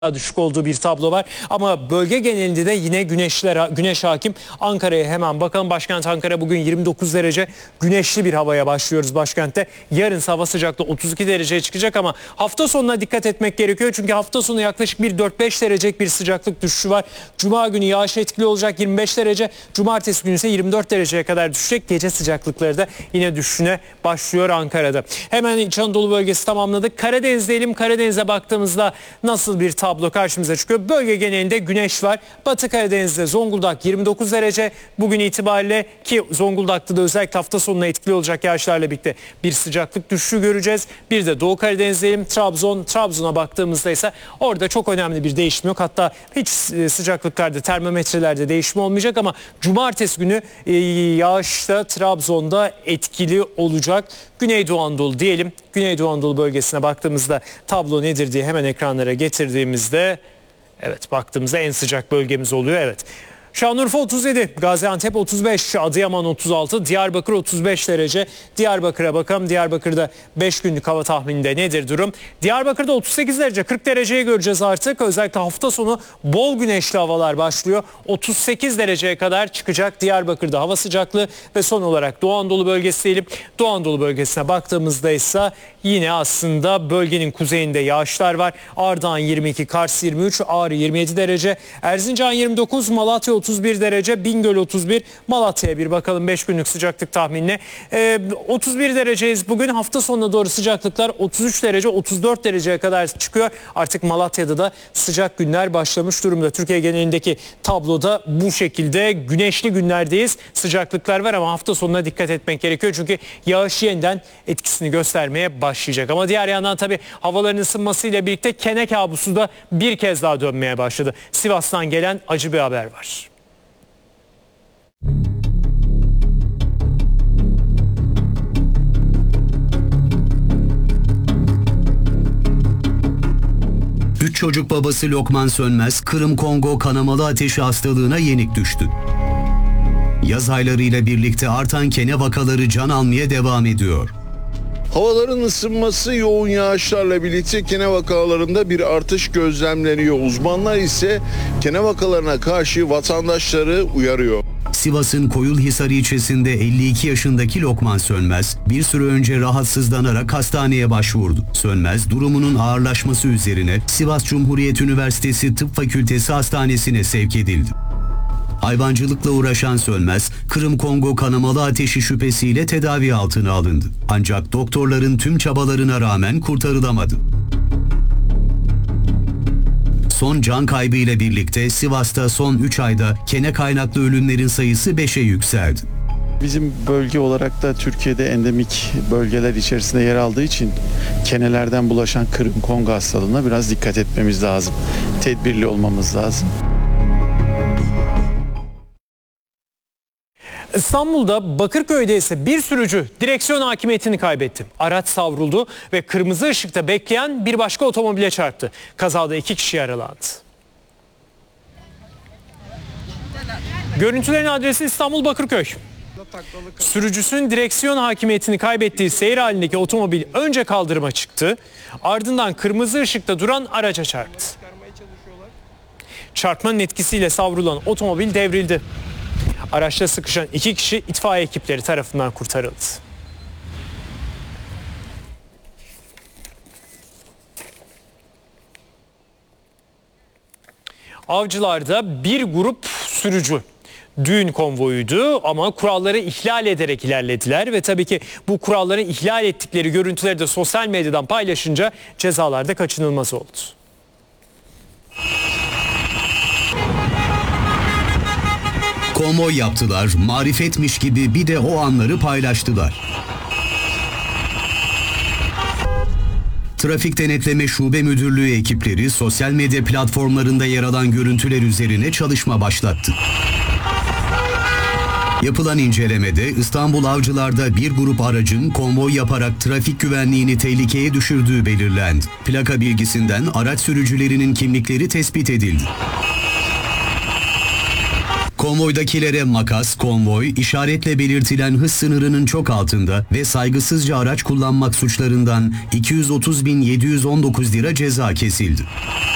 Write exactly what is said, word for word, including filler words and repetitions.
düşük olduğu bir tablo var. Ama bölge genelinde de yine güneşler, güneş hakim. Ankara'ya hemen bakalım. Başkent Ankara bugün yirmi dokuz derece güneşli bir havaya başlıyoruz başkentte. Yarın hava sıcaklığı otuz iki dereceye çıkacak ama hafta sonuna dikkat etmek gerekiyor. Çünkü hafta sonu yaklaşık bir dört beş derecelik bir sıcaklık düşüşü var. Cuma günü yağış etkili olacak yirmi beş derece. Cumartesi günü ise yirmi dört dereceye kadar düşecek. Gece sıcaklıkları da yine düşüşüne başlıyor Ankara'da. Hemen İç Anadolu bölgesi tamamladık. Karadeniz diyelim. Karadeniz'e baktığımızda nasıl bir tablo karşımıza çıkıyor? Bölge genelinde güneş var. Batı Karadeniz'de Zonguldak yirmi dokuz derece. Bugün itibariyle ki Zonguldak'ta da özellikle hafta sonuna etkili olacak yağışlarla birlikte bir sıcaklık düşüşü göreceğiz. Bir de Doğu Karadeniz diyelim. Trabzon, Trabzon'a baktığımızda ise orada çok önemli bir değişim yok. Hatta hiç sıcaklıklarda, termometrelerde değişim olmayacak ama cumartesi günü yağışta Trabzon'da etkili olacak. Güneydoğu Anadolu diyelim. Güneydoğu Anadolu bölgesine baktığımızda tablo nedir diye hemen ekranlara getirdiğimizde evet baktığımızda en sıcak bölgemiz oluyor. Evet. Şanlıurfa otuz yedi, Gaziantep otuz beş, Adıyaman otuz altı, Diyarbakır otuz beş derece. Diyarbakır'a bakalım. Diyarbakır'da beş günlük hava tahmininde nedir durum? Diyarbakır'da otuz sekiz derece, kırk dereceyi göreceğiz artık. Özellikle hafta sonu bol güneşli havalar başlıyor. otuz sekiz dereceye kadar çıkacak Diyarbakır'da hava sıcaklığı ve son olarak Doğu Anadolu bölgesi diyelim. Doğu Anadolu bölgesine baktığımızda ise yine aslında bölgenin kuzeyinde yağışlar var. Ardahan yirmi iki, Kars yirmi üç, Ağrı yirmi yedi derece, Erzincan yirmi dokuz, Malatya otuz bir derece, Bingöl otuz bir, Malatya'ya bir bakalım beş günlük sıcaklık tahminine. Ee, otuz bir dereceyiz bugün. Hafta sonuna doğru sıcaklıklar otuz üç derece, otuz dört dereceye kadar çıkıyor. Artık Malatya'da da sıcak günler başlamış durumda. Türkiye genelindeki tabloda bu şekilde güneşli günlerdeyiz. Sıcaklıklar var ama hafta sonuna dikkat etmek gerekiyor. Çünkü yağış yeniden etkisini göstermeye başlayacak. Ama diğer yandan tabii havaların ısınmasıyla birlikte kene kabusu da bir kez daha dönmeye başladı. Sivas'tan gelen acı bir haber var. Üç çocuk babası Lokman Sönmez, Kırım-Kongo kanamalı ateşi hastalığına yenik düştü. Yaz aylarıyla birlikte artan kene vakaları can almaya devam ediyor. Havaların ısınması, yoğun yağışlarla birlikte kene vakalarında bir artış gözlemleniyor. Uzmanlar ise kene vakalarına karşı vatandaşları uyarıyor. Sivas'ın Koyulhisar ilçesinde elli iki yaşındaki Lokman Sönmez bir süre önce rahatsızlanarak hastaneye başvurdu. Sönmez durumunun ağırlaşması üzerine Sivas Cumhuriyet Üniversitesi Tıp Fakültesi Hastanesi'ne sevk edildi. Hayvancılıkla uğraşan Sönmez, Kırım-Kongo kanamalı ateşi şüphesiyle tedavi altına alındı. Ancak doktorların tüm çabalarına rağmen kurtarılamadı. Son can kaybı ile birlikte Sivas'ta son üç ayda kene kaynaklı ölümlerin sayısı beşe yükseldi. Bizim bölge olarak da Türkiye'de endemik bölgeler içerisinde yer aldığı için kenelerden bulaşan Kırım-Kongo hastalığına biraz dikkat etmemiz lazım. Tedbirli olmamız lazım. İstanbul'da Bakırköy'de ise bir sürücü direksiyon hakimiyetini kaybetti. Araç savruldu ve kırmızı ışıkta bekleyen bir başka otomobile çarptı. Kazada iki kişi yaralandı. Görüntülerin adresi İstanbul Bakırköy. Sürücüsünün direksiyon hakimiyetini kaybettiği seyir halindeki otomobil önce kaldırıma çıktı. Ardından kırmızı ışıkta duran araca çarptı. Çarpmanın etkisiyle savrulan otomobil devrildi. Araçta sıkışan iki kişi itfaiye ekipleri tarafından kurtarıldı. Avcılar'da bir grup sürücü düğün konvoyuydu ama kuralları ihlal ederek ilerlediler ve tabii ki bu kuralları ihlal ettikleri görüntüleri de sosyal medyadan paylaşınca cezalarda kaçınılmaz oldu. Konvoy yaptılar, marifetmiş gibi bir de o anları paylaştılar. Trafik Denetleme Şube Müdürlüğü ekipleri sosyal medya platformlarında yer alan görüntüler üzerine çalışma başlattı. Yapılan incelemede İstanbul Avcılar'da bir grup aracın konvoy yaparak trafik güvenliğini tehlikeye düşürdüğü belirlendi. Plaka bilgisinden araç sürücülerinin kimlikleri tespit edildi. Konvoydakilere makas, konvoy, işaretle belirtilen hız sınırının çok altında ve saygısızca araç kullanmak suçlarından iki yüz otuz bin yedi yüz on dokuz lira ceza kesildi.